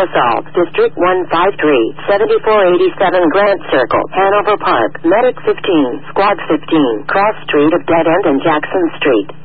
assault. District 153, 7487 Grant Circle, Hanover Park. Medic 15, Squad 15, Cross Street of Dead End and Jackson Street.